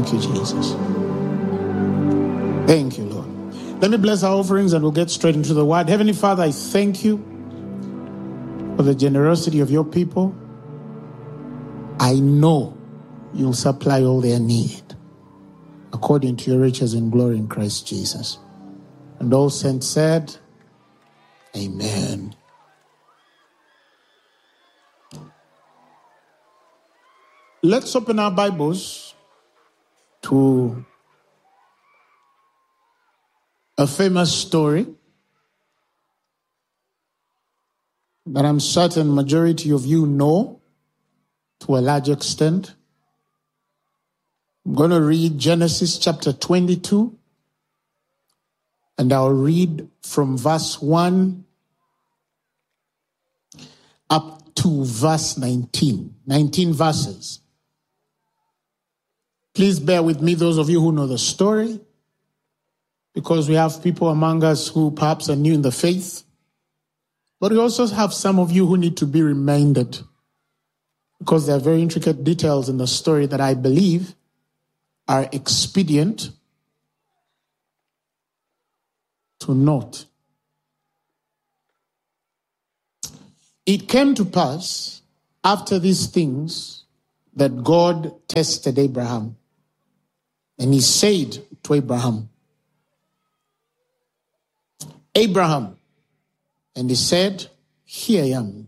Thank you, Jesus. Thank you, Lord. Let me bless our offerings and we'll get straight into the word. Heavenly Father, I thank you for the generosity of your people. I know you'll supply all their need according to your riches and glory in Christ Jesus. And all saints said, Amen. Let's open our Bibles to a famous story that I'm certain majority of you know to a large extent. I'm going to read Genesis chapter 22, and I'll read from verse 1 up to verse 19. 19 verses. Please bear with me, those of you who know the story, because we have people among us who perhaps are new in the faith, but we also have some of you who need to be reminded, because there are very intricate details in the story that I believe are expedient to note. It came to pass after these things that God tested Abraham, and he said to Abraham, Abraham, and he said, Here I am.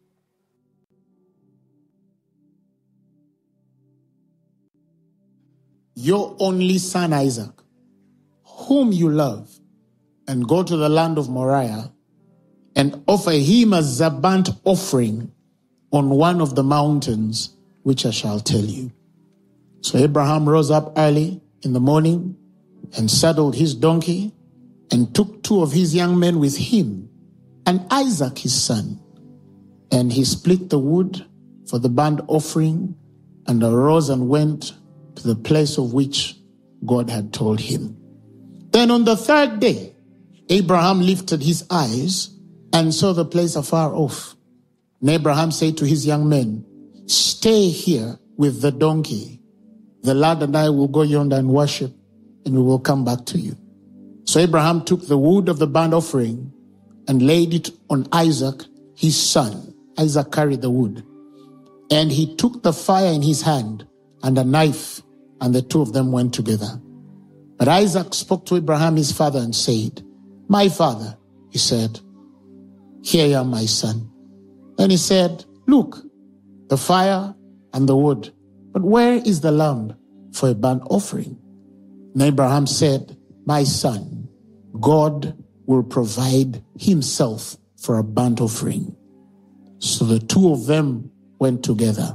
Your only son Isaac, whom you love, and go to the land of Moriah and offer him as a burnt offering on one of the mountains which I shall tell you. So Abraham rose up early in the morning and saddled his donkey and took 2 of his young men with him and Isaac his son. And he split the wood for the burnt offering and arose and went to the place of which God had told him. Then on the 3rd day, Abraham lifted his eyes and saw the place afar off. And Abraham said to his young men, Stay here with the donkey. The lad and I will go yonder and worship, and we will come back to you. So Abraham took the wood of the burnt offering and laid it on Isaac, his son. Isaac carried the wood. And he took the fire in his hand and a knife, and the 2 of them went together. But Isaac spoke to Abraham his father and said, My father, he said. Here I am, my son. Then he said, Look, the fire and the wood, but where is the lamb for a burnt offering? And Abraham said, My son, God will provide himself for a burnt offering. So the 2 of them went together.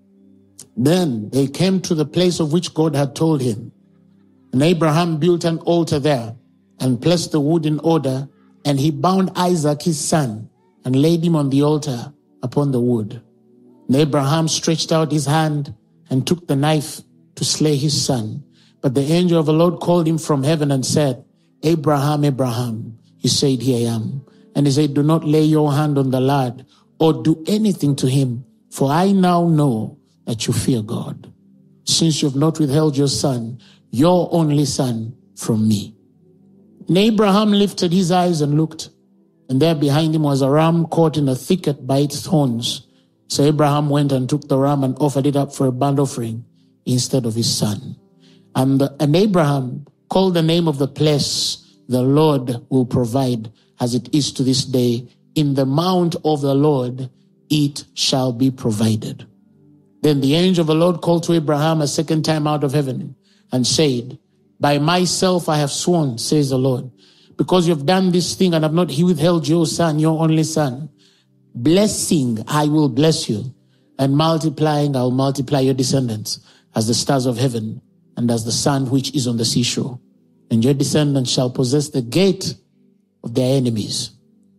Then they came to the place of which God had told him. And Abraham built an altar there and placed the wood in order, and he bound Isaac his son and laid him on the altar upon the wood. And Abraham stretched out his hand and took the knife to slay his son. But the angel of the Lord called him from heaven and said, Abraham, Abraham. He said, Here I am. And he said, Do not lay your hand on the lad or do anything to him, for I now know that you fear God, since you have not withheld your son, your only son, from me. And Abraham lifted his eyes and looked, and there behind him was a ram caught in a thicket by its horns. So Abraham went and took the ram and offered it up for a burnt offering instead of his son. And Abraham called the name of the place, The Lord will provide, as it is to this day. In the mount of the Lord it shall be provided. Then the angel of the Lord called to Abraham a second time out of heaven and said, By myself I have sworn, says the Lord, because you have done this thing and have not withheld your son, your only son. Blessing, I will bless you, and multiplying, I will multiply your descendants as the stars of heaven and as the sand which is on the seashore. And your descendants shall possess the gate of their enemies.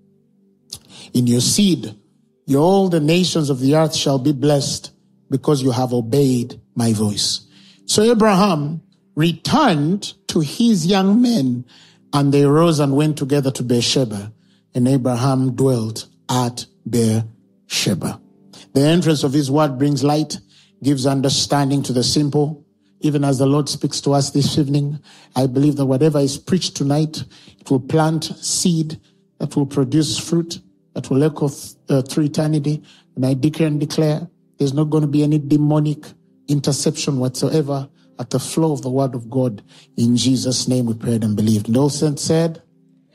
In your seed, all the nations of the earth shall be blessed, because you have obeyed my voice. So Abraham returned to his young men, and they rose and went together to Beersheba, and Abraham dwelt at Beersheba. The entrance of his word brings light, gives understanding to the simple. even as the Lord speaks to us this evening, I believe that whatever is preached tonight, it will plant seed that will produce fruit, that will echo through eternity. And I declare and declare there's not going to be any demonic interception whatsoever at the flow of the word of God. In Jesus' name we prayed and believed. And all saints said,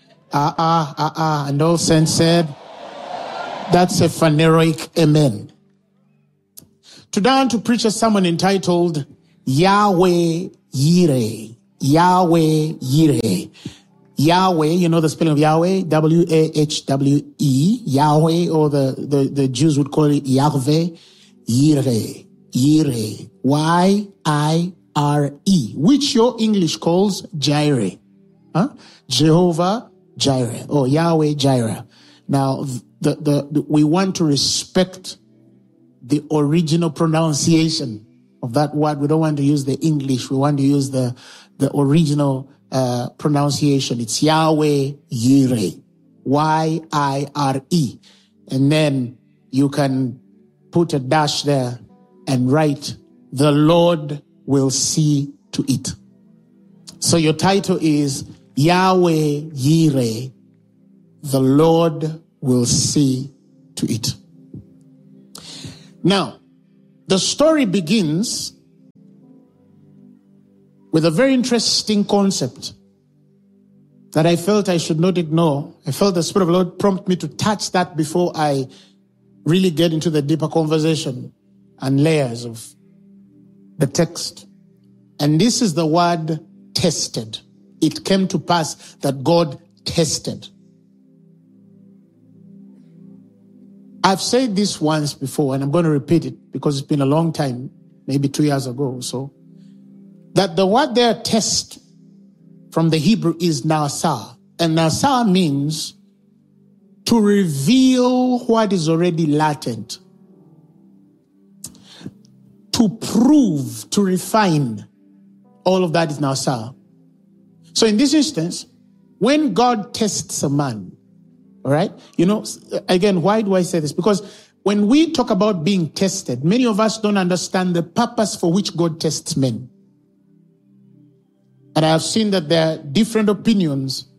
and all saints said, that's a phaneroic amen. Today I want to preach a sermon entitled Yahweh Yireh. Yahweh Yireh. Yahweh, you know the spelling of Yahweh, W-A-H-W-E, Yahweh, or the Jews would call it Yahweh Yireh. Yireh. Y-I-R-E, which your English calls Jireh. Jehovah Jireh, or Yahweh Jireh. Now, we want to respect the original pronunciation of that word. We don't want to use the English. We want to use the original pronunciation. It's Yahweh Yireh, Y-I-R-E. And then you can put a dash there and write, the Lord will see to it. So your title is Yahweh Yireh, the Lord will see to it. Now, the story begins with a very interesting concept that I felt I should not ignore. I felt the Spirit of the Lord prompt me to touch that before I really get into the deeper conversation and layers of the text. And this is the word tested. It came to pass that God tested. I've said this once before, and I'm going to repeat it because it's been a long time, maybe 2 years ago or so, that the word there, test, from the Hebrew is nasah. And nasah means to reveal what is already latent, to prove, to refine. All of that is nasah. So in this instance, when God tests a man, all right, again, why do I say this? Because when we talk about being tested, many of us don't understand the purpose for which God tests men. And I have seen that there are different opinions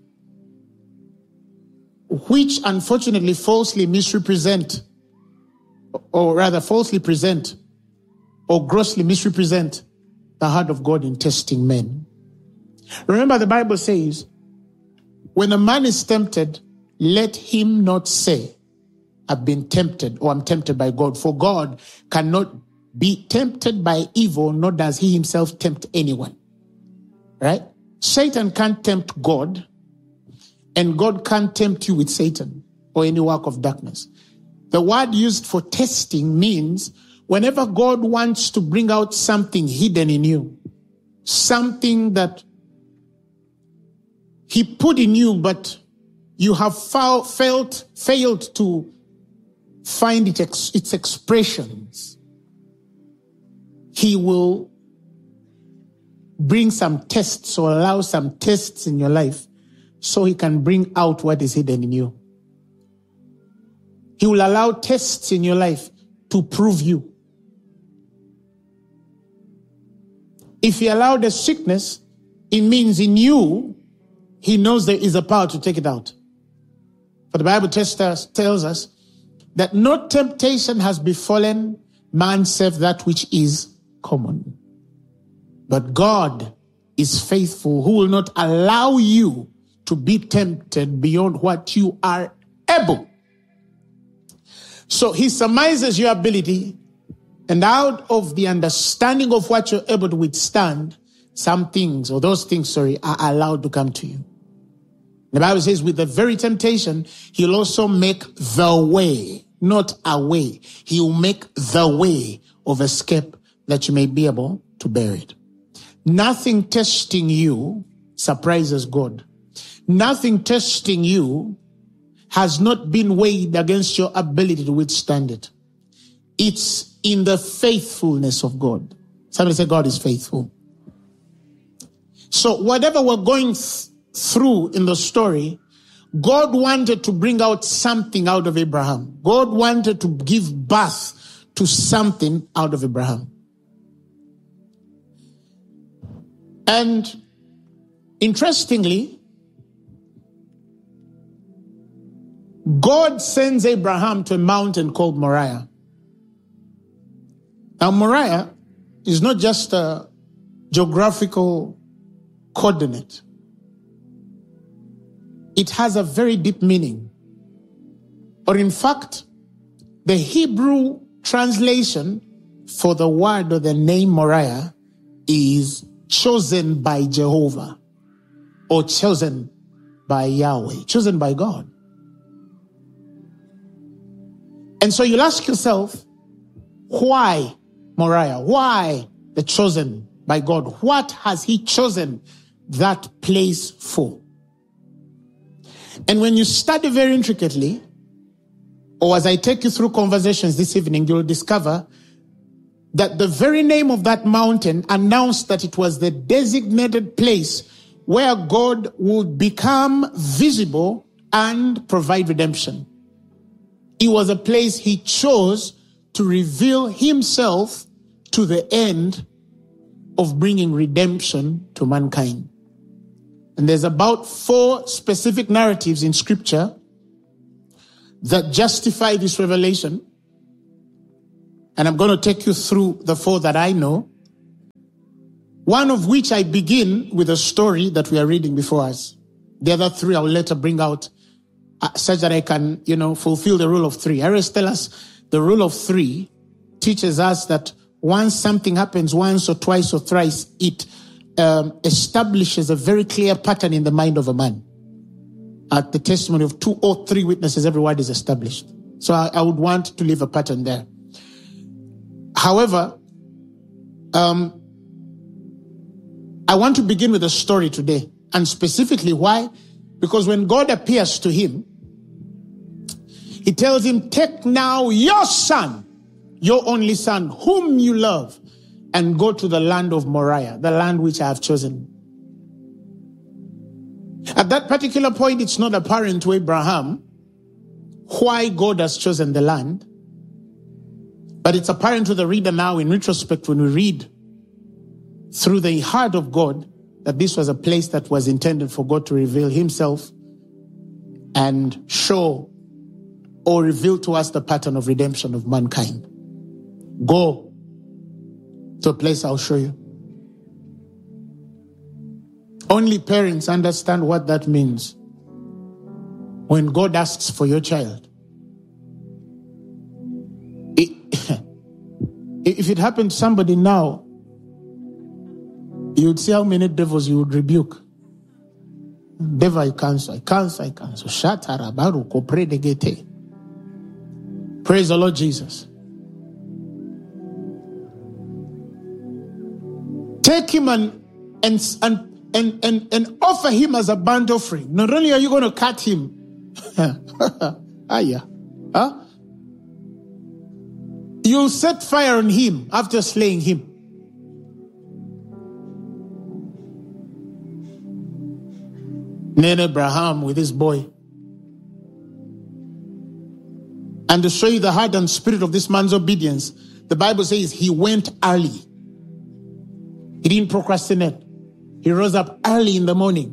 which unfortunately falsely misrepresent, or rather falsely present, or grossly misrepresent the heart of God in testing men. Remember, the Bible says, when a man is tempted, let him not say, I've been tempted, or I'm tempted by God. For God cannot be tempted by evil, nor does he himself tempt anyone. Right? Satan can't tempt God, and God can't tempt you with Satan or any work of darkness. The word used for testing means whenever God wants to bring out something hidden in you, something that he put in you, but you have failed to find its expressions, he will bring some tests or allow some tests in your life so he can bring out what is hidden in you. He will allow tests in your life to prove you. If he allowed a sickness, it means in you, he knows there is a power to take it out. For the Bible tells us that no temptation has befallen man save that which is common. But God is faithful, who will not allow you to be tempted beyond what you are able. So he surmises your ability, and out of the understanding of what you're able to withstand, those things are allowed to come to you. The Bible says with the very temptation, he'll also make the way, not a way. He will make the way of escape that you may be able to bear it. Nothing testing you surprises God. Nothing testing you has not been weighed against your ability to withstand it. It's in the faithfulness of God. Somebody say God is faithful. So whatever we're going through in the story, God wanted to bring out something out of Abraham. God wanted to give birth to something out of Abraham. And interestingly, God sends Abraham to a mountain called Moriah. Now, Moriah is not just a geographical coordinate. It has a very deep meaning. Or in fact, the Hebrew translation for the word or the name Moriah is chosen by Jehovah, or chosen by Yahweh, chosen by God. And so you'll ask yourself, why Moriah? Why the chosen by God? What has he chosen that place for? And when you study very intricately, or as I take you through conversations this evening, you'll discover that the very name of that mountain announced that it was the designated place where God would become visible and provide redemption. It was a place he chose to reveal himself to the end of bringing redemption to mankind. And there's about 4 specific narratives in Scripture that justify this revelation. And I'm going to take you through the 4 that I know. One of which I begin with a story that we are reading before us. The other 3 I will later bring out such that I can, fulfill the rule of 3. I always tell us the rule of 3 teaches us that once something happens once or twice or thrice, it establishes a very clear pattern in the mind of a man. At the testimony of 2 or 3 witnesses, every word is established. So I would want to leave a pattern there. However, I want to begin with a story today. And specifically, why? Because when God appears to him, he tells him, take now your son, your only son, whom you love, and go to the land of Moriah, the land which I have chosen. At that particular point, it's not apparent to Abraham why God has chosen the land. But it's apparent to the reader now in retrospect when we read through the heart of God that this was a place that was intended for God to reveal himself and show or reveal to us the pattern of redemption of mankind. Go to a place I'll show you. Only parents understand what that means when God asks for your child. If it happened to somebody now, you would see how many devils you would rebuke. Devil, I cancel. Praise the Lord Jesus. Take him and offer him as a burnt offering. Not only are you going to cut him, you'll set fire on him after slaying him. Then Abraham with his boy. And to show you the heart and spirit of this man's obedience, the Bible says he went early. He didn't procrastinate. He rose up early in the morning,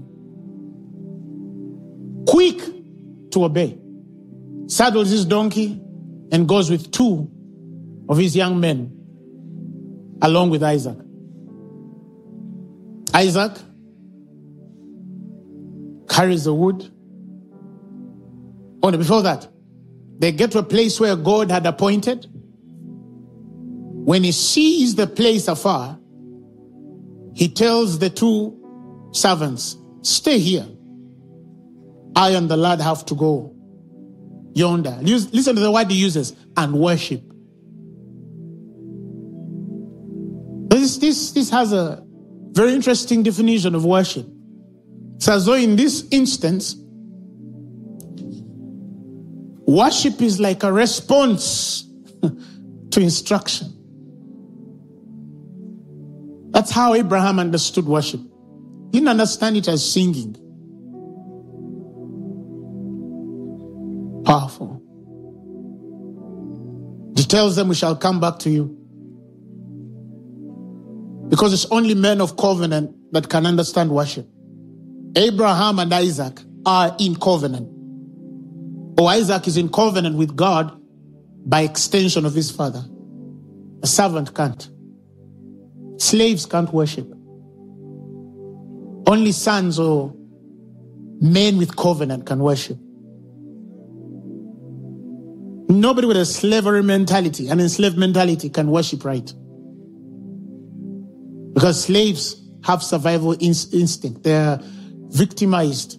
quick to obey. Saddles his donkey and goes with 2 of his young men along with Isaac. Isaac carries the wood. Oh, no, before that, they get to a place where God had appointed. When he sees the place afar, he tells the 2 servants, stay here. I and the lad have to go yonder. Listen to the word he uses, and worship. This has a very interesting definition of worship. It's as though in this instance, worship is like a response to instruction. That's how Abraham understood worship. He didn't understand it as singing. Powerful. He tells them, we shall come back to you. Because it's only men of covenant that can understand worship. Abraham and Isaac are in covenant. Or Isaac is in covenant with God by extension of his father. A servant can't. Slaves can't worship. Only sons or men with covenant can worship. Nobody with a slavery mentality, an enslaved mentality, can worship right. Because slaves have survival instinct. They're victimized.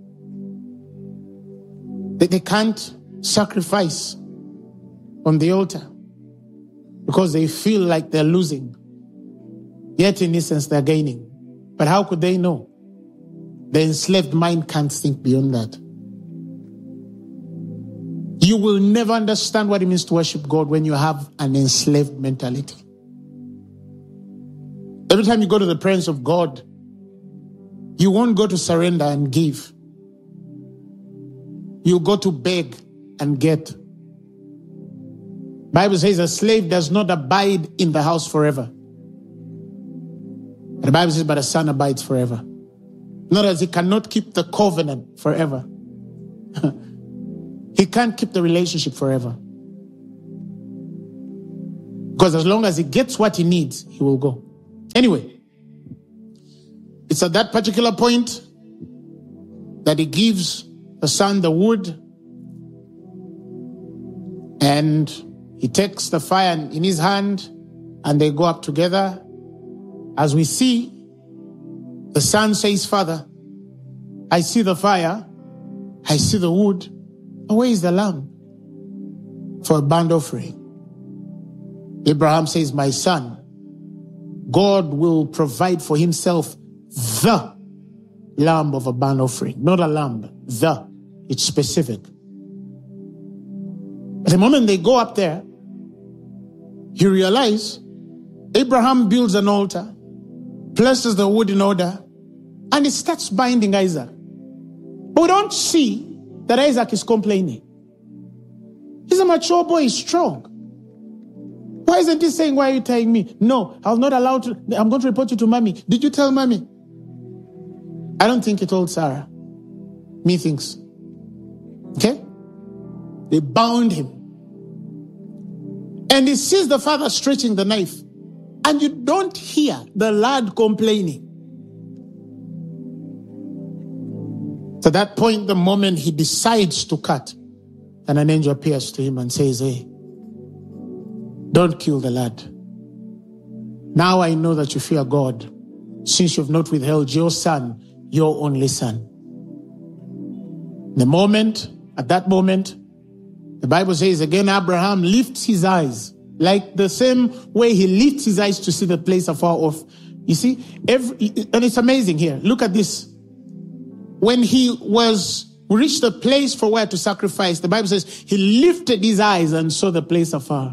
They can't sacrifice on the altar because they feel like they're losing. Yet in essence, they're gaining. But how could they know? The enslaved mind can't think beyond that. You will never understand what it means to worship God when you have an enslaved mentality. Every time you go to the presence of God, you won't go to surrender and give. You go to beg and get. Bible says a slave does not abide in the house forever. The Bible says, but a son abides forever. Not as he cannot keep the covenant forever. He can't keep the relationship forever. Because as long as he gets what he needs, he will go. Anyway, it's at that particular point that he gives the son the wood, and he takes the fire in his hand, and they go up together. As we see, the son says, Father, I see the fire, I see the wood, but where is the lamb for a burnt offering? Abraham says, my son, God will provide for himself the lamb of a burnt offering. Not a lamb, it's specific. At the moment they go up there, you realize Abraham builds an altar, places the wood in order, and he starts binding Isaac. But we don't see that Isaac is complaining. He's a mature boy, he's strong. Why isn't he saying, why are you tying me? No, I'm not allowed to. I'm going to report you to mommy. Did you tell mommy? I don't think he told Sarah. Methinks. Okay? They bound him. And he sees the father stretching the knife. And you don't hear the lad complaining. So at that point, the moment he decides to cut, and an angel appears to him and says, hey, don't kill the lad. Now I know that you fear God, since you've not withheld your son, your only son. At that moment, the Bible says again, Abraham lifts his eyes, like the same way he lifts his eyes to see the place afar off. You see, and it's amazing here. Look at this. When he reached the place for where to sacrifice, the Bible says he lifted his eyes and saw the place afar.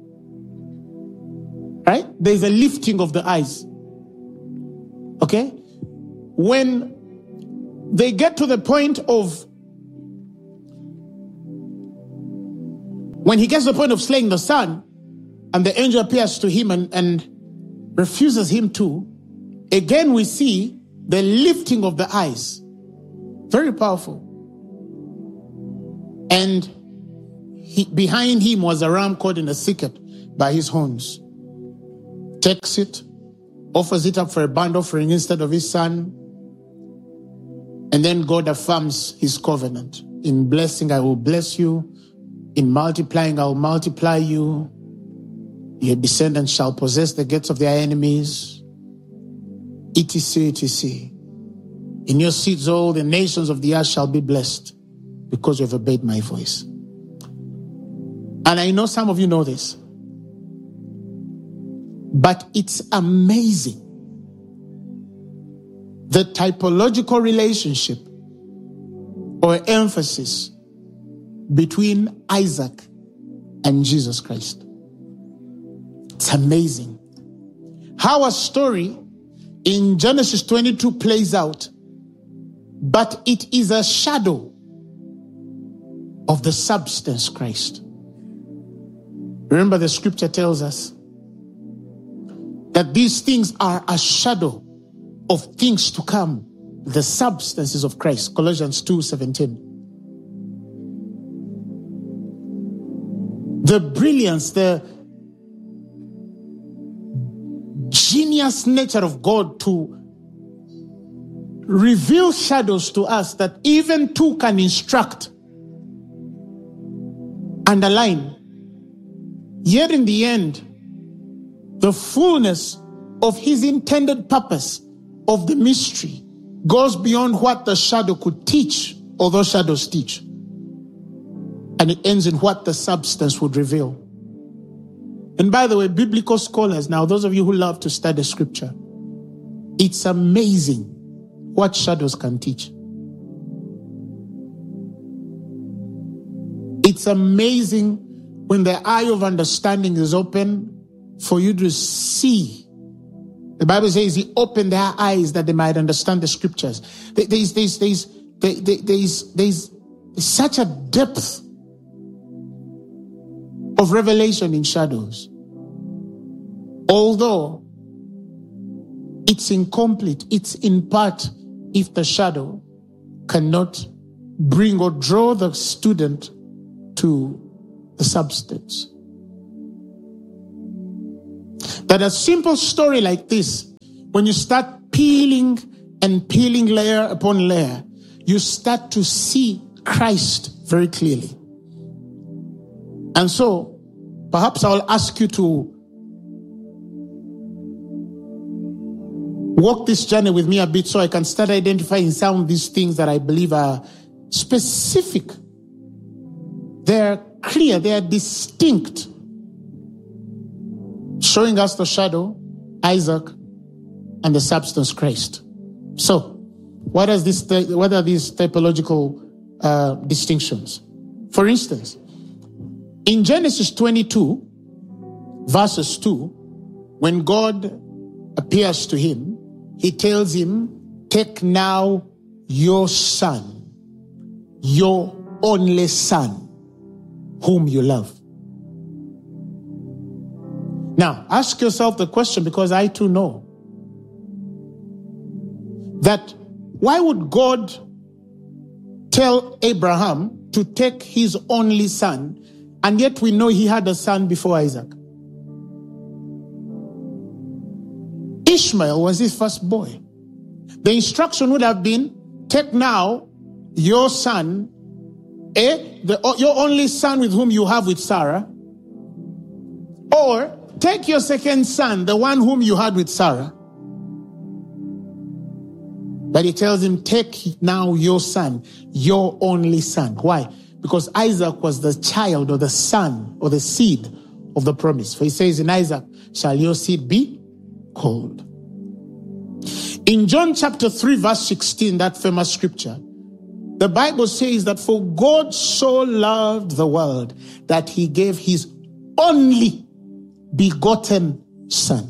Right? There's a lifting of the eyes. Okay? When they get to the point of, when he gets to the point of slaying the son, and the angel appears to him and refuses him to, again we see the lifting of the eyes. Very powerful. And behind him was a ram caught in a thicket by his horns. Takes it, offers it up for a burnt offering instead of his son. And then God affirms his covenant. In blessing, I will bless you. In multiplying, I will multiply you. Your descendants shall possess the gates of their enemies. etc., etc. In your seeds, all the nations of the earth shall be blessed because you have obeyed my voice. And I know some of you know this. But it's amazing the typological relationship or emphasis between Isaac and Jesus Christ. It's amazing how a story in Genesis 22 plays out, but it is a shadow of the substance Christ. Remember, the scripture tells us that these things are a shadow of things to come, the substances of Christ. Colossians 2:17. The brilliance, the genius nature of God to reveal shadows to us that even two can instruct and align. Yet in the end, the fullness of his intended purpose of the mystery goes beyond what the shadow could teach, although shadows teach. And it ends in what the substance would reveal. And by the way, biblical scholars, now those of you who love to study scripture, it's amazing what shadows can teach. It's amazing when the eye of understanding is open for you to see. The Bible says he opened their eyes that they might understand the scriptures. There's such a depth of revelation in shadows. Although it's incomplete, it's in part if the shadow cannot bring or draw the student to the substance. That a simple story like this, when you start peeling and peeling layer upon layer, you start to see Christ very clearly. And so, perhaps I'll ask you to walk this journey with me a bit so I can start identifying some of these things that I believe are specific. They're clear, they're distinct, showing us the shadow, Isaac, and the substance, Christ. So, what are these typological distinctions? For instance, in Genesis 22, verses 2, when God appears to him, he tells him, "Take now your son, your only son, whom you love." Now, ask yourself the question, because I too know that why would God tell Abraham to take his only son, and yet we know he had a son before Isaac? Ishmael was his first boy. The instruction would have been, take now your son, your only son with whom you have with Sarah, or take your second son, the one whom you had with Sarah. But he tells him, take now your son, your only son. Why? Because Isaac was the child or the son or the seed of the promise. For he says in Isaac, shall your seed be called. In John chapter 3 verse 16, that famous scripture, the Bible says that for God so loved the world that he gave his only begotten son,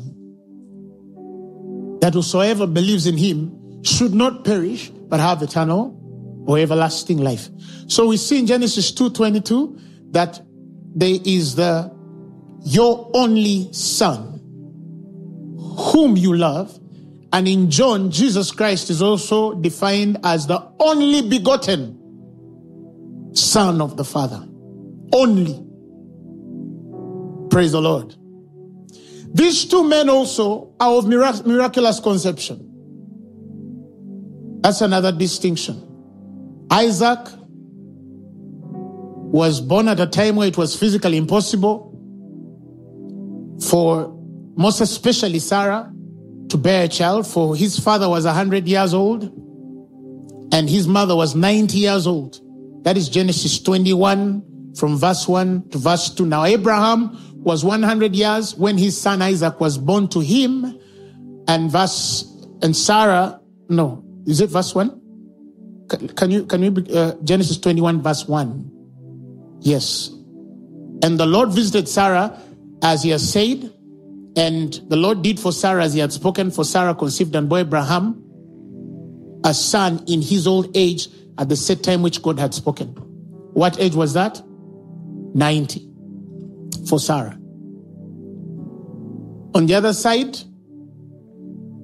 that whosoever believes in him should not perish but have eternal or everlasting life. So we see in Genesis 2:22 that there is your only son whom you love. And in John, Jesus Christ is also defined as the only begotten Son of the Father. Only. Praise the Lord. These two men also are of miraculous conception. That's another distinction. Isaac was born at a time where it was physically impossible for most especially Sarah to bear a child, for his father was 100 years old and his mother was 90 years old. That is Genesis 21 from verse 1 to verse 2. Now Abraham was 100 years when his son Isaac was born to him, and Sarah, no, is it verse 1? Can you Genesis 21 verse 1? Yes. And the Lord visited Sarah as he has said, and the Lord did for Sarah as he had spoken, for Sarah conceived and bore Abraham a son in his old age at the set time which God had spoken. What age was that? 90 for Sarah. On the other side,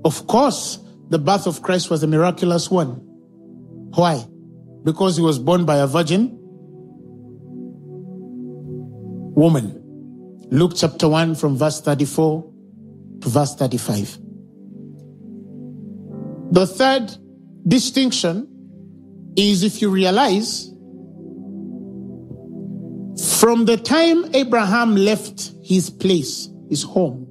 Of course, the birth of Christ was a miraculous one. Why? Because he was born by a virgin woman. Luke chapter 1 from verse 34 to verse 35. The third distinction is, if you realize, from the time Abraham left his place, his home,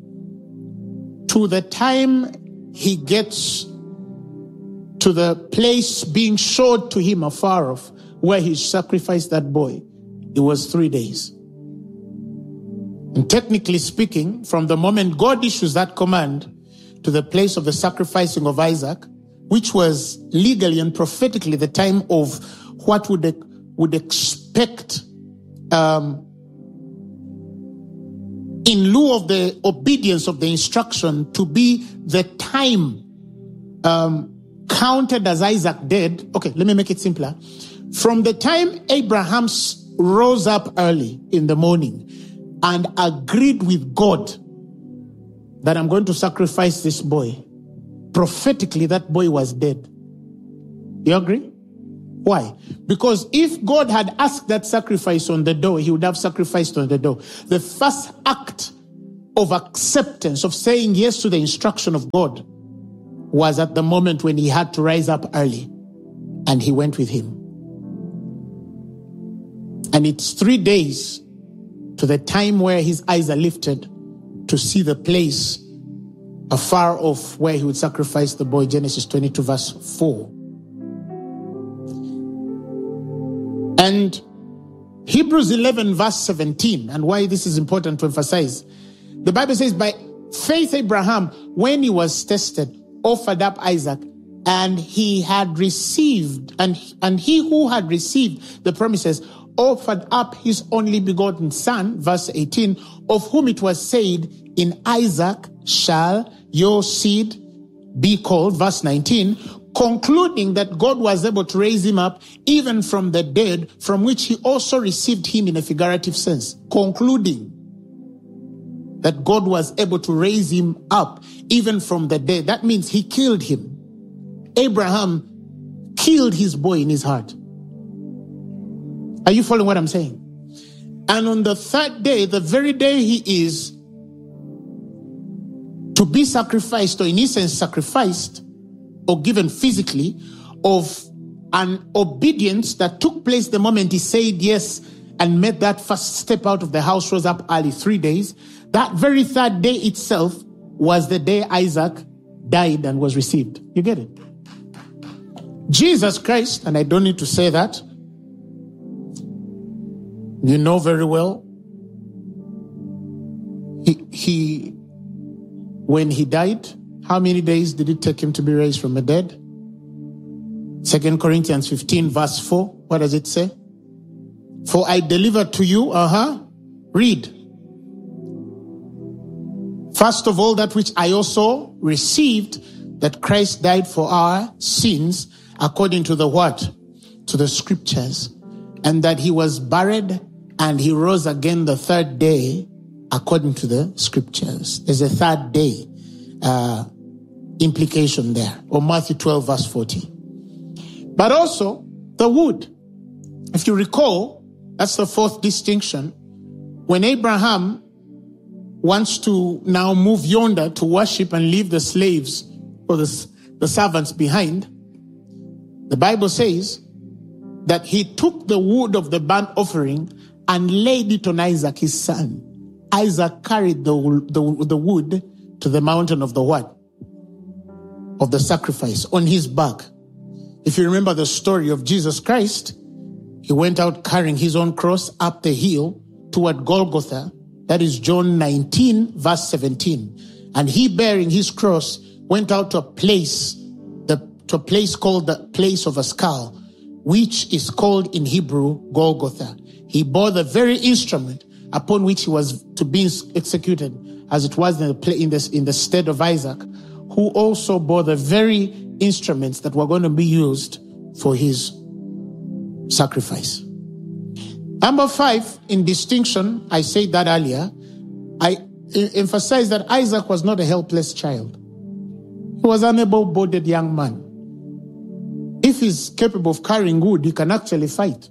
to the time he gets to the place being showed to him afar off, where he sacrificed that boy, it was 3 days. And technically speaking, from the moment God issues that command to the place of the sacrificing of Isaac, which was legally and prophetically the time of what would expect, in lieu of the obedience of the instruction, to be the time counted as Isaac dead. Okay, let me make it simpler. From the time Abraham rose up early in the morning and agreed with God that I'm going to sacrifice this boy, prophetically that boy was dead. You agree? Why? Because if God had asked that sacrifice on the door, he would have sacrificed on the door. The first act of acceptance, of saying yes to the instruction of God, was at the moment when he had to rise up early, and he went with him. And it's 3 days to the time where his eyes are lifted to see the place afar off where he would sacrifice the boy. Genesis 22 verse 4. And Hebrews 11 verse 17, and why this is important to emphasize. The Bible says, by faith Abraham, when he was tested, offered up Isaac, and he had received, and he who had received the promises offered up his only begotten son, verse 18, of whom it was said, in Isaac shall your seed be called, verse 19, concluding that God was able to raise him up even from the dead, from which he also received him in a figurative sense. Concluding that God was able to raise him up even from the dead. That means he killed him. Abraham killed his boy in his heart. Are you following what I'm saying? And on the third day, the very day he is to be sacrificed, or in essence sacrificed, or given physically, of an obedience that took place the moment he said yes and made that first step out of the house, rose up early, 3 days. That very third day itself was the day Isaac died and was received. You get it? Jesus Christ, and I don't need to say that, you know very well, he when he died, how many days did it take him to be raised from the dead? 2 Corinthians 15 verse 4, what does it say? For I delivered to you, read. First of all, that which I also received, that Christ died for our sins, according to the what? To the scriptures. And that he was buried, and he rose again the third day, according to the scriptures. There's a third day implication there, or Matthew 12 verse 40. But also the wood. If you recall, that's the fourth distinction. When Abraham wants to now move yonder to worship and leave the slaves or the servants behind, the Bible says that he took the wood of the burnt offering and laid it on Isaac, his son. Isaac carried the wood to the mountain of the what? Of the sacrifice on his back. If you remember the story of Jesus Christ, he went out carrying his own cross up the hill toward Golgotha. That is John 19 verse 17. And he, bearing his cross, went out to a place called the place of a skull, which is called in Hebrew Golgotha. He bore the very instrument upon which he was to be executed, as it was in the stead of Isaac, who also bore the very instruments that were going to be used for his sacrifice. Number 5, in distinction, I said that earlier, I emphasize that Isaac was not a helpless child. He was an able-bodied young man. If he's capable of carrying wood, he can actually fight.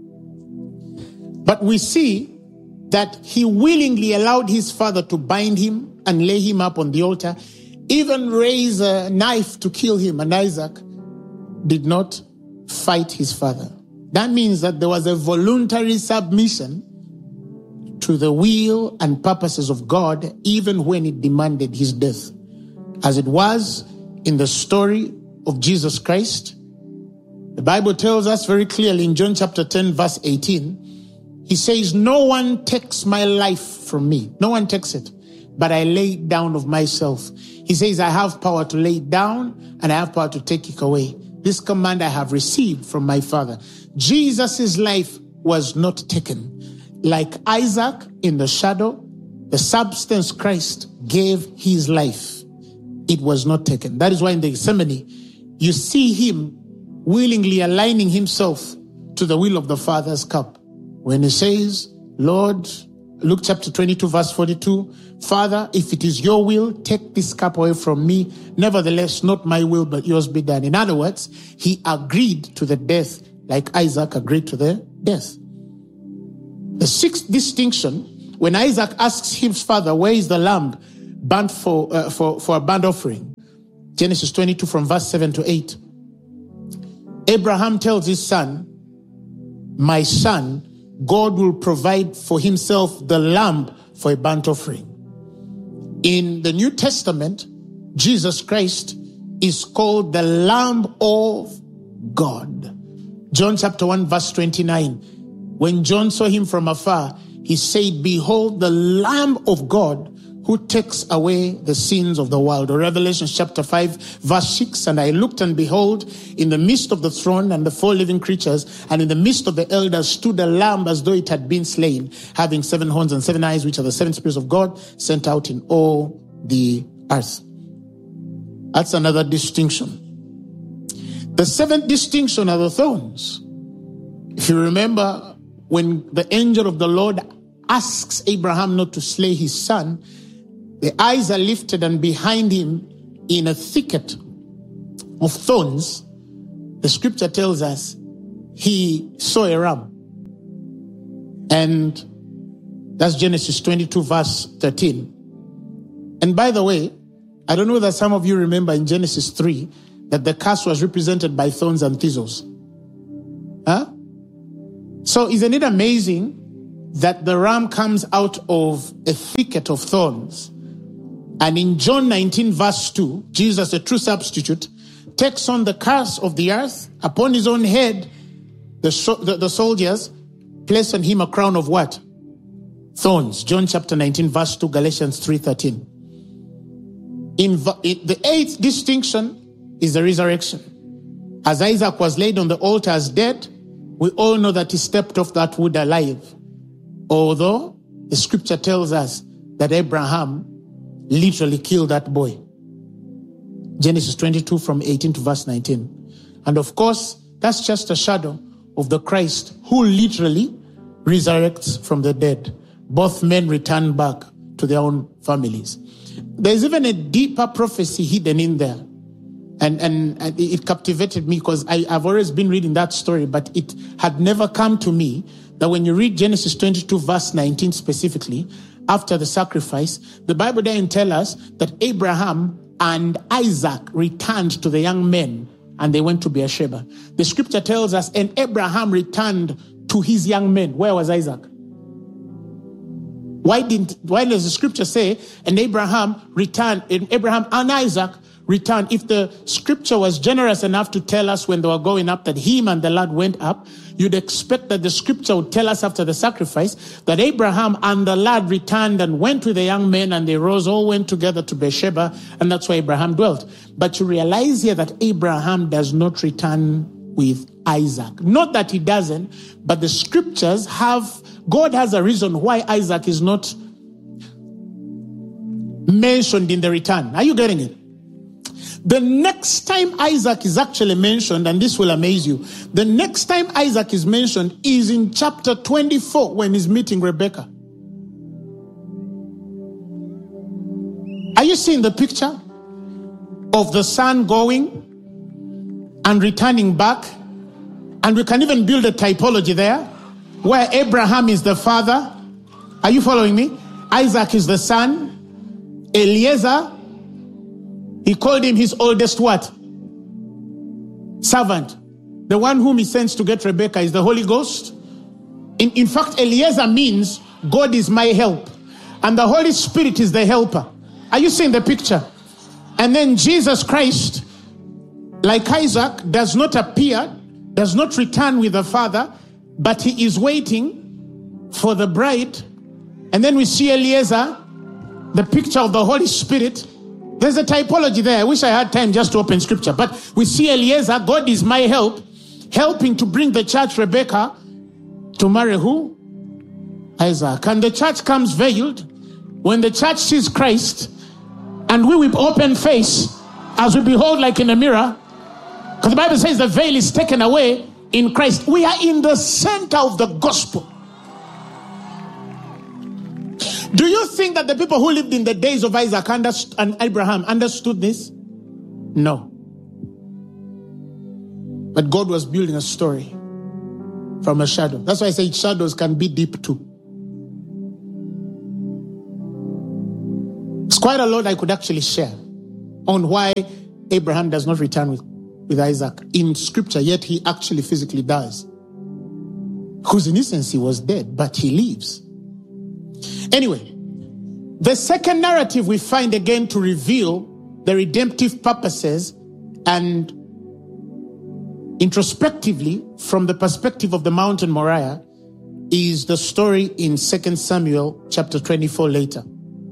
But we see that he willingly allowed his father to bind him and lay him up on the altar, even raise a knife to kill him, and Isaac did not fight his father. That means that there was a voluntary submission to the will and purposes of God, even when it demanded his death. As it was in the story of Jesus Christ, the Bible tells us very clearly in John chapter 10, verse 18, he says, "No one takes my life from me. No one takes it, but I lay it down of myself." He says, "I have power to lay it down and I have power to take it away. This command I have received from my Father." Jesus' life was not taken. Like Isaac in the shadow, the substance Christ gave his life. It was not taken. That is why in the Gethsemane, you see him willingly aligning himself to the will of the Father's cup. When he says, "Lord," Luke chapter 22, verse 42, "Father, if it is your will, take this cup away from me. Nevertheless, not my will, but yours be done." In other words, he agreed to the death like Isaac agreed to the death. The sixth distinction, when Isaac asks his father, "Where is the lamb burnt for a burnt offering?" Genesis 22 from verse 7 to 8. Abraham tells his son, "My son, God will provide for himself the lamb for a burnt offering." In the New Testament, Jesus Christ is called the Lamb of God. John chapter 1 verse 29. When John saw him from afar, he said, "Behold the Lamb of God who takes away the sins of the world." Or Revelation chapter 5 verse 6, "And I looked, and behold, in the midst of the throne and the 4 living creatures, and in the midst of the elders stood a lamb as though it had been slain, having 7 horns and 7 eyes, which are the 7 spirits of God sent out in all the earth." That's another distinction. The seventh distinction are the thorns. If you remember, when the angel of the Lord asks Abraham not to slay his son, the eyes are lifted, and behind him, in a thicket of thorns, the scripture tells us he saw a ram. And that's Genesis 22 verse 13. And by the way, I don't know that some of you remember in Genesis 3 that the curse was represented by thorns and thistles. So isn't it amazing that the ram comes out of a thicket of thorns? And in John 19 verse 2, Jesus, the true substitute, takes on the curse of the earth upon his own head. The soldiers place on him a crown of what? Thorns. John chapter 19 verse 2, Galatians 3:13. In the eighth distinction is the resurrection. As Isaac was laid on the altar as dead, we all know that he stepped off that wood alive. Although the scripture tells us that Abraham literally killed that boy. Genesis 22 from 18 to verse 19. And of course, that's just a shadow of the Christ who literally resurrects from the dead. Both men return back to their own families. There's even a deeper prophecy hidden in there. And it captivated me because I've always been reading that story, but it had never come to me that when you read Genesis 22 verse 19 specifically, after the sacrifice, the Bible doesn't tell us that Abraham and Isaac returned to the young men and they went to Beersheba. The scripture tells us, and Abraham returned to his young men. Where was Isaac? Why does the scripture say, and Abraham and Isaac returned? If the scripture was generous enough to tell us when they were going up that him and the lad went up, you'd expect that the scripture would tell us after the sacrifice that Abraham and the lad returned and went with the young men, and they rose, all went together to Beersheba, and that's where Abraham dwelt. But you realize here that Abraham does not return with Isaac. Not that he doesn't, but the scriptures God has a reason why Isaac is not mentioned in the return. Are you getting it? The next time Isaac is actually mentioned, and this will amaze you, the next time Isaac is mentioned is in chapter 24 when he's meeting Rebekah. Are you seeing the picture? of the sun going and returning back. And we can even build a typology there where Abraham is the father. Are you following me? Isaac is the son. Eliezer, he called him his oldest what? Servant. The one whom he sends to get Rebekah is the Holy Ghost. In fact, Eliezer means God is my help. And the Holy Spirit is the helper. Are you seeing the picture? And then Jesus Christ, like Isaac, does not appear, does not return with the Father, but he is waiting for the bride. And then we see Eliezer, the picture of the Holy Spirit. There's a typology there. I wish I had time just to open scripture. But we see Eliezer, God is my help, helping to bring the church, Rebekah, to marry who? Isaac. And the church comes veiled. When the church sees Christ, and we with open face, as we behold like in a mirror, because the Bible says the veil is taken away in Christ. We are in the center of the gospel. Do you think that the people who lived in the days of Isaac and Abraham understood this? No. But God was building a story from a shadow. That's why I say shadows can be deep too. It's quite a lot I could actually share on why Abraham does not return with Isaac in scripture, yet he actually physically does. Because in essence he was dead, but he lives. Anyway, the second narrative we find again to reveal the redemptive purposes and introspectively from the perspective of the mountain Moriah is the story in 2 Samuel chapter 24 later.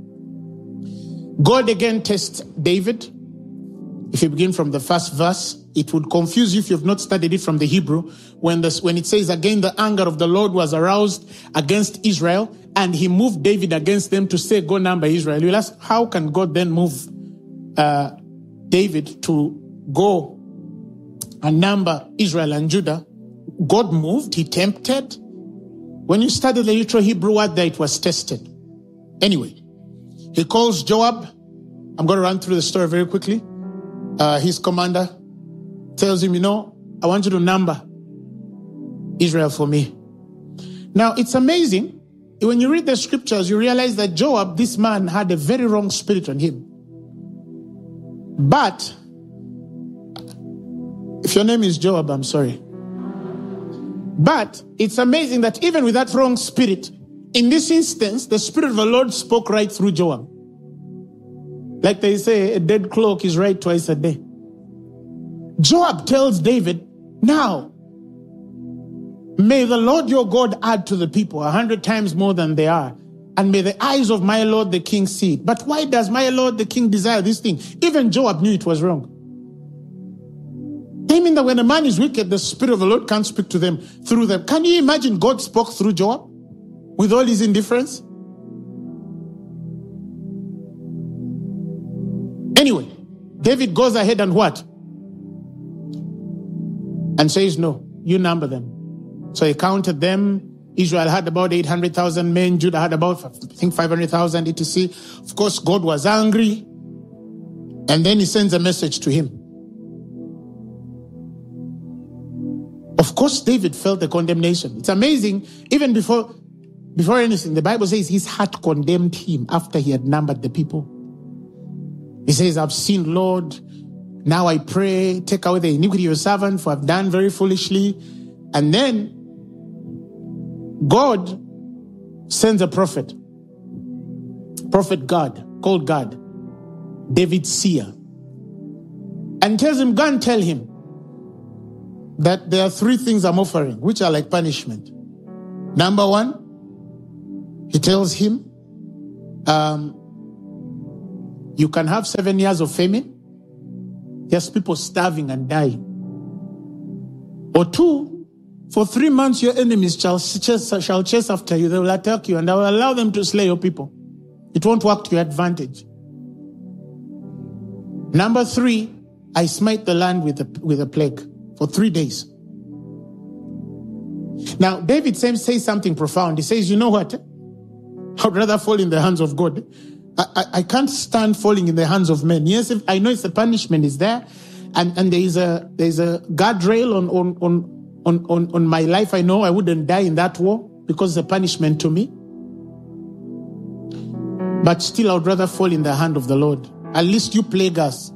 God again tests David. If you begin from the first verse, it would confuse you if you have not studied it from the Hebrew. When it says, again, the anger of the Lord was aroused against Israel, and he moved David against them to say, go number Israel. You'll ask, how can God then move David to go and number Israel and Judah? God moved, he tempted. When you study the literal Hebrew word there, it was tested. Anyway, he calls Joab. I'm going to run through the story very quickly. His commander tells him, I want you to number Israel for me. Now, it's amazing. When you read the scriptures, you realize that Joab, this man, had a very wrong spirit on him. But, if your name is Joab, I'm sorry. But, it's amazing that even with that wrong spirit, in this instance, the Spirit of the Lord spoke right through Joab. Like they say, a dead clock is right twice a day. Joab tells David, now, may the Lord your God add to the people 100 times more than they are, and may the eyes of my Lord the king see it. But why does my Lord the king desire this thing? Even Joab knew it was wrong. I mean that when a man is wicked, the Spirit of the Lord can't speak to them through them. Can you imagine God spoke through Joab with all his indifference? Anyway, David goes ahead and what? And says, no, you number them. So he counted them. Israel had about 800,000 men. Judah had about, I think, 500,000 etc. Of course, God was angry. And then he sends a message to him. Of course, David felt the condemnation. It's amazing. Even before anything, the Bible says his heart condemned him after he had numbered the people. He says, I've sinned, Lord. Now I pray, take away the iniquity of your servant, for I've done very foolishly. And then God sends a prophet God, called God, David's seer, and tells him, go and tell him that there are 3 things I'm offering, which are like punishment. Number 1, he tells him, you can have 7 years of famine. There's people starving and dying. Or 2, for 3 months your enemies shall chase after you. They will attack you, and I will allow them to slay your people. It won't work to your advantage. Number 3, I smite the land with a plague for 3 days. Now, David says something profound. He says, you know what? I'd rather fall in the hands of God I can't stand falling in the hands of men. Yes, I know the punishment is there, and there's a guardrail on my life. I know I wouldn't die in that war because it's a punishment to me. But still, I would rather fall in the hand of the Lord. At least you plague us.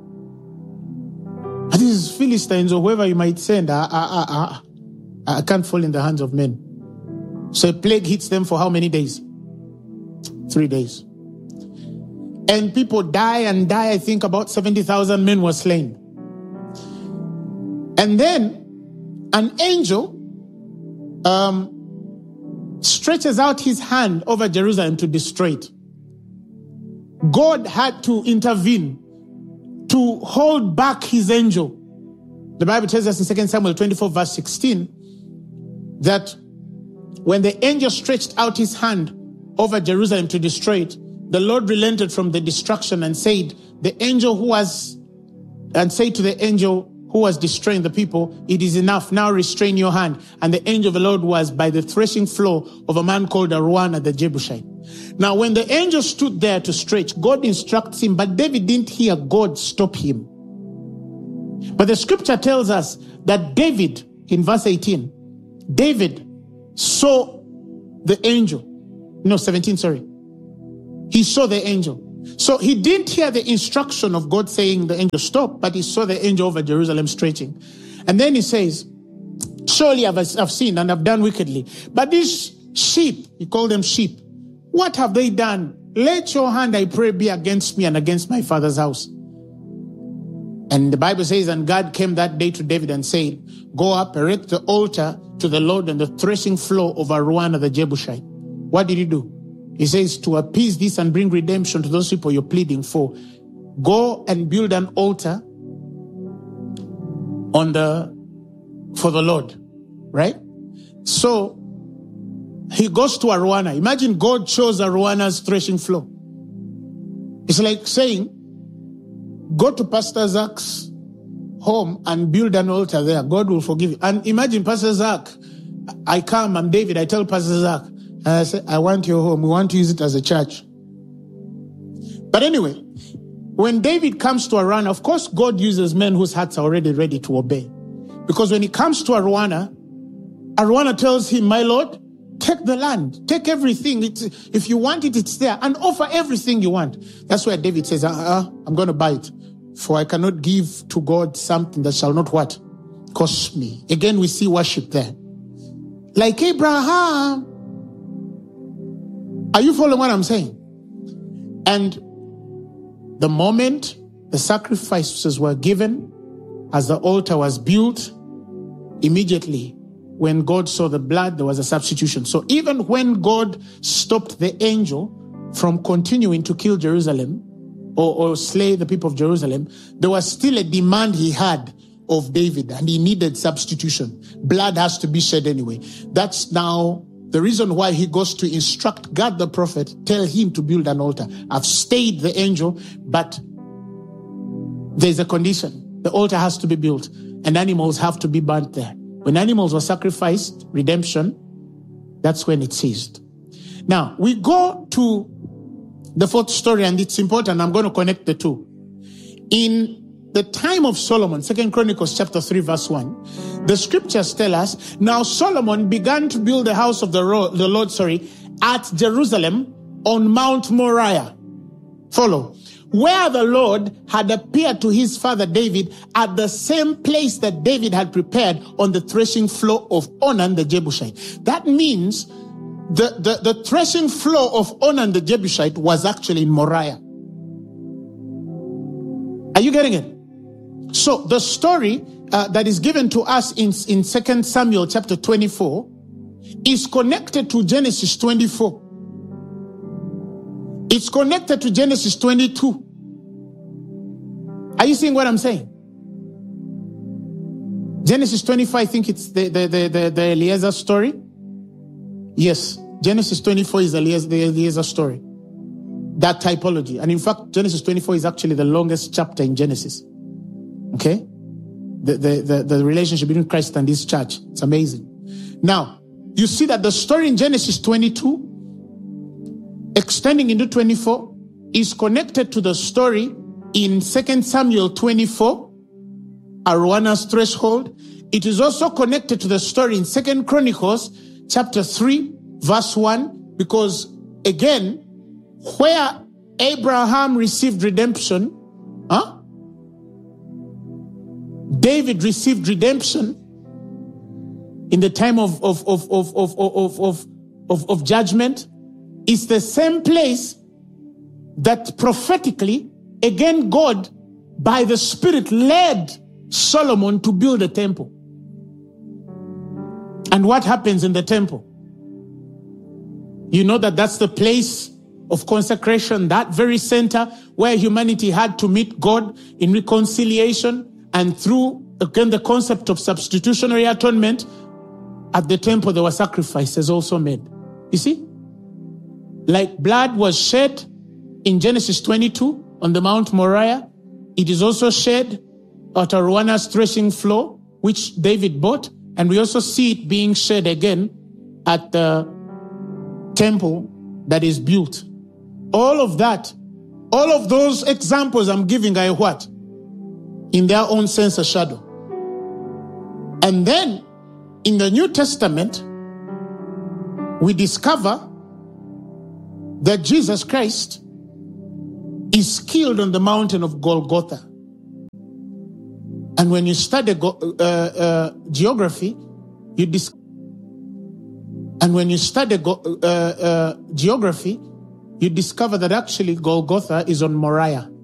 These Philistines or whoever you might send, I can't fall in the hands of men. So a plague hits them for how many days? 3 days. And people die and die. I think about 70,000 men were slain. And then an angel stretches out his hand over Jerusalem to destroy it. God had to intervene to hold back his angel. The Bible tells us in 2 Samuel 24 verse 16 that when the angel stretched out his hand over Jerusalem to destroy it, the Lord relented from the destruction and said to the angel who was destroying the people, "It is enough, now restrain your hand." And the angel of the Lord was by the threshing floor of a man called Araunah the Jebusite. Now when the angel stood there to stretch, God instructs him, but David didn't hear God stop him. But the scripture tells us that David, in verse 18, David saw the angel. No, 17, sorry. He saw the angel. So he didn't hear the instruction of God saying the angel stop, but he saw the angel over Jerusalem stretching. And then he says, "Surely I've sinned and I've done wickedly. But these sheep," he called them sheep, "what have they done? Let your hand, I pray, be against me and against my father's house." And the Bible says, and God came that day to David and said, "Go up, erect the altar to the Lord on the threshing floor of Araunah the Jebusite." What did he do? He says, to appease this and bring redemption to those people you're pleading for, go and build an altar for the Lord, right? So he goes to Araunah. Imagine God chose Araunah's threshing floor. It's like saying, go to Pastor Zach's home and build an altar there. God will forgive you. And imagine Pastor Zach, I'm David, I tell Pastor Zach, and I say, "I want your home. We want to use it as a church." But anyway, when David comes to Araunah, of course, God uses men whose hearts are already ready to obey. Because when he comes to Araunah tells him, "My Lord, take the land, take everything. If you want it, it's there, and offer everything you want." That's where David says, "I'm going to buy it, for I cannot give to God something that shall not what? Cost me." Again, we see worship there. Like Abraham. Are you following what I'm saying? And the moment the sacrifices were given, as the altar was built, immediately when God saw the blood, there was a substitution. So even when God stopped the angel from continuing to kill Jerusalem or slay the people of Jerusalem, there was still a demand he had of David, and he needed substitution. Blood has to be shed anyway. That's now the reason why he goes to instruct Gad the prophet, tell him to build an altar. I've stayed the angel, but there's a condition. The altar has to be built, and animals have to be burnt there. When animals were sacrificed, redemption, that's when it ceased. Now, we go to the fourth story, and it's important. I'm going to connect the two. In the time of Solomon, 2 Chronicles chapter 3 verse 1, the scriptures tell us, now Solomon began to build the house of the Lord, at Jerusalem on Mount Moriah. Follow. Where the Lord had appeared to his father David at the same place that David had prepared on the threshing floor of Ornan the Jebusite. That means the threshing floor of Ornan the Jebusite was actually in Moriah. Are you getting it? So the story that is given to us in 2 Samuel chapter 24 is connected to Genesis 24. It's connected to Genesis 22. Are you seeing what I'm saying? Genesis 25, I think it's the Eliezer story. Yes, Genesis 24 is the Eliezer story. That typology. And in fact, Genesis 24 is actually the longest chapter in Genesis. Okay? The relationship between Christ and his church. It's amazing. Now, you see that the story in Genesis 22, extending into 24, is connected to the story in 2 Samuel 24, Aroana's threshold. It is also connected to the story in 2 Chronicles chapter 3, verse 1, because again, where Abraham received redemption, David received redemption in the time of judgment. It's the same place that prophetically, again, God, by the Spirit, led Solomon to build a temple. And what happens in the temple? You know that's the place of consecration, that very center where humanity had to meet God in reconciliation, and through, again, the concept of substitutionary atonement. At the temple, there were sacrifices also made. You see? Like blood was shed in Genesis 22 on the Mount Moriah, it is also shed at Aroana's threshing floor, which David bought, and we also see it being shed again at the temple that is built. All of that, all of those examples I'm giving are what? In their own sense, a shadow. And then, in the New Testament, we discover that Jesus Christ is killed on the mountain of Golgotha. And when you study geography, you discover that actually Golgotha is on Moriah.